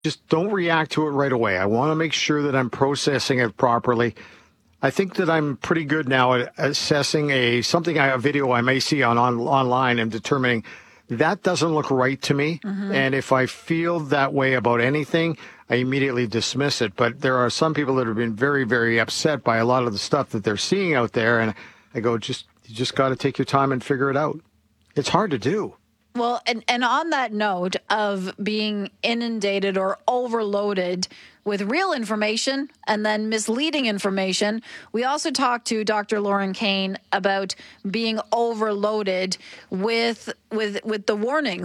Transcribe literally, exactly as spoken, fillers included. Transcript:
just don't react to it right away. I want to make sure that I'm processing it properly. I think that I'm pretty good now at assessing a something, a video I may see on, on online and determining that doesn't look right to me. Mm-hmm. And if I feel that way about anything, I immediately dismiss it. But there are some people that have been very, very upset by a lot of the stuff that they're seeing out there. And I go, just you just got to take your time and figure it out. It's hard to do. Well, and, and on that note of being inundated or overloaded with real information and then misleading information, we also talked to Doctor Lauren Kane about being overloaded with with with the warnings.